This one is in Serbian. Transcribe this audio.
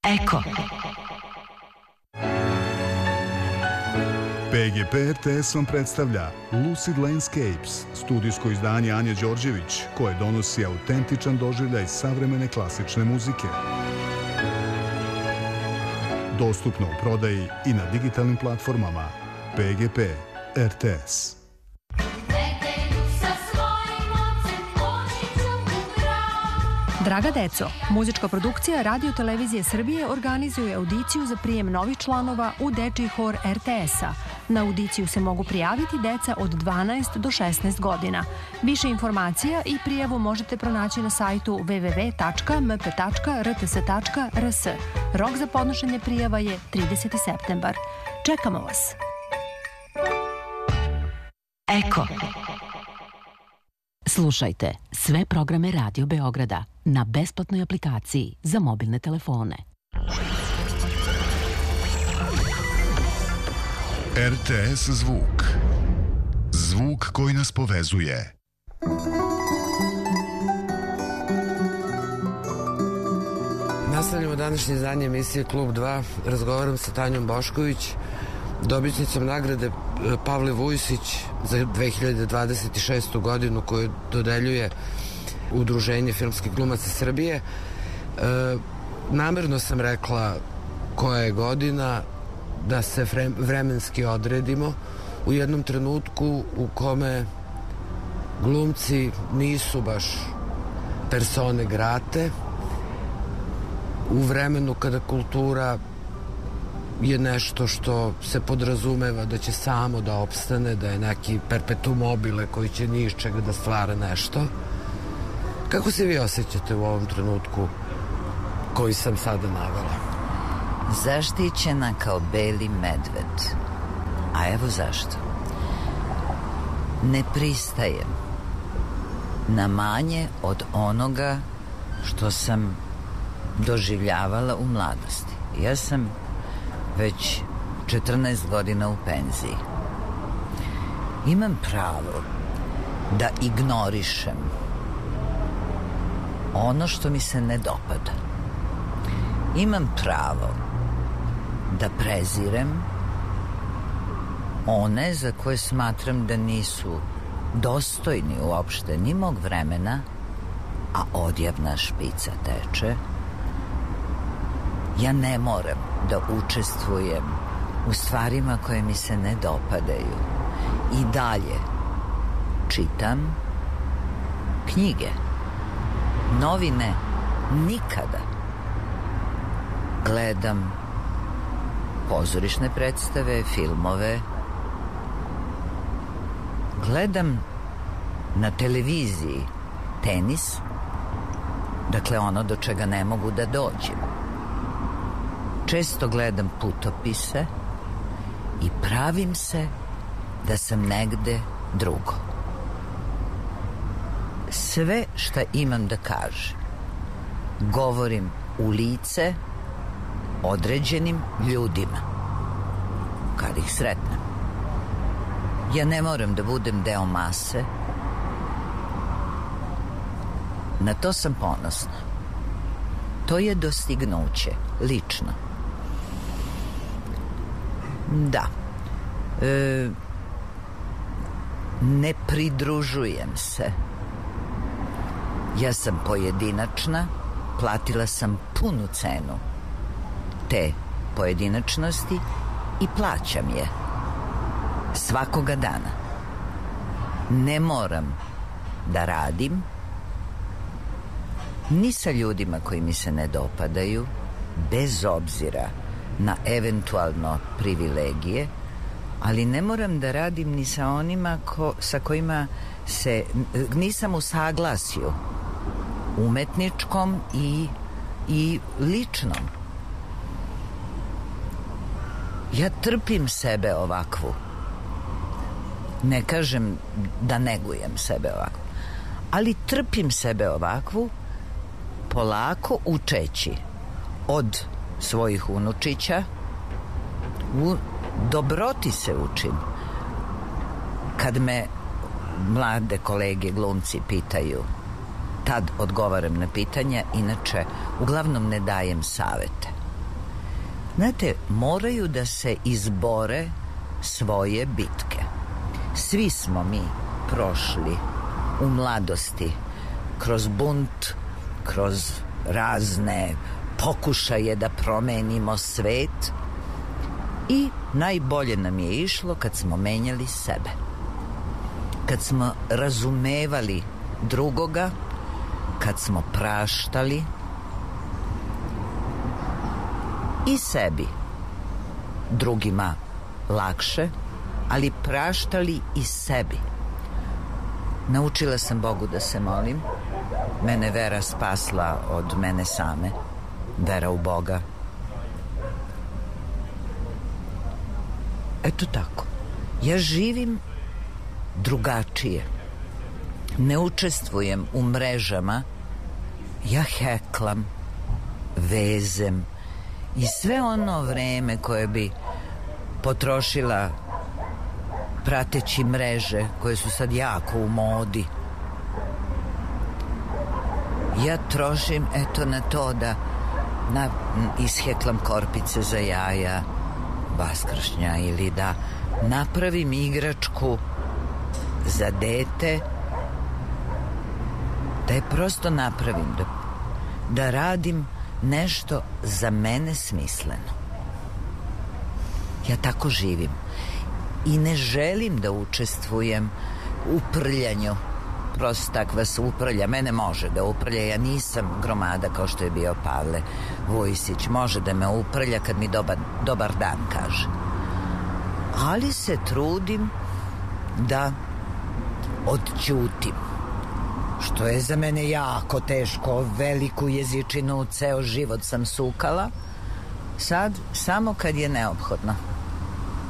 Eko. PGP RTS vam predstavlja Lucid Landscapes, studijsko izdanje Anje Đorđević, koje donosi autentičan doživljaj savremene klasične muzike. Dostupno u prodaji i na digitalnim platformama. PGP RTS. Draga deco, muzička produkcija Radio Televizije Srbije organizuje audiciju za prijem novih članova u dečiji hor RTS-a. Na audiciju se mogu prijaviti deca od 12 do 16 godina. Više informacija i prijavu možete pronaći na sajtu www.mp.rts.rs. Rok za podnošenje prijava je 30. septembar. Čekamo vas! Eko. Slušajte sve programe Radio Beograda na besplatnoj aplikaciji za mobilne telefone. RTS zvuk. Zvuk koji nas povezuje. Nastavljamo današnje izdanje emisije Klub 2. Razgovaram sa Tanjom Bošković, dobitnicom nagrade Pavle Vujsić za 2026. godinu koju dodeljuje Udruženje filmskih glumaca Srbije. Namerno sam rekla koja je godina, da se vremenski odredimo u jednom trenutku u kome glumci nisu baš persone grate, u vremenu kada kultura je nešto što se podrazumeva da će samo da opstane, da je neki perpetuum mobile koji će ni iz čega da stvara nešto. Kako se vi osjećate u ovom trenutku koji sam sada navela? Zaštićena kao beli medved. A evo zašto. Ne pristajem na manje od onoga što sam doživljavala u mladosti. Ja sam već 14 godina u penziji. Imam pravo da ignorišem ono što mi se ne dopada. Imam pravo da prezirem one za koje smatram da nisu dostojni uopšte ni mog vremena, a odjavna špica teče. Ja ne moram da učestvujem u stvarima koje mi se ne dopadaju. I dalje čitam knjige, novine nikada. Gledam pozorišne predstave, filmove. Gledam na televiziji tenis, dakle ono do čega ne mogu da dođem. Često gledam putopise i pravim se da sam negde drugo. Sve šta imam da kažem govorim u lice određenim ljudima kad ih sretnem. Ja ne moram da budem deo mase. Na to sam ponosna. To je dostignuće, lično. Da. Ne pridružujem se. Ja sam pojedinačna, platila sam punu cenu te pojedinačnosti i plaćam je svakoga dana. Ne moram da radim ni sa ljudima koji mi se ne dopadaju, bez obzira na eventualno privilegije, ali ne moram da radim ni sa onima sa kojima se nisam u saglasju umetničkom i ličnom. Ja trpim sebe ovakvu. Ne kažem da negujem sebe ovakvu, ali trpim sebe ovakvu, polako učeći od svojih unučića. U dobroti se učim. Kad me mlade kolege glumci pitaju, tad odgovaram na pitanja, inače uglavnom ne dajem savete. Znate, moraju da se izbore svoje bitke. Svi smo mi prošli u mladosti kroz bunt, kroz razne pokušaje da promenimo svet i najbolje nam je išlo kad smo menjali sebe. Kad smo razumevali drugoga, kad smo praštali i sebi, drugima lakše, ali praštali i sebi. Naučila sam Bogu da se molim. Mene vera spasla od mene same. Vera u Boga. Eto tako. Ja živim drugačije. Ne učestvujem u mrežama. Ja heklam, vezem i sve ono vreme koje bi potrošila prateći mreže koje su sad jako u modi, ja trošim eto na to da isheklam korpice za jaja vaskršnja ili da napravim igračku za dete, da je prosto napravim, da radim nešto za mene smisleno. Ja tako živim i ne želim da učestvujem u prljanju. Prosto takva se uprlja. Mene može da uprlja, ja nisam gromada kao što je bio Pavle Vujsić. Može da me uprlja kad mi dobar dan kaže. Ali se trudim da odćutim, što je za mene jako teško. Veliku jezičinu ceo život sam sukala. Sad samo kad je neophodno.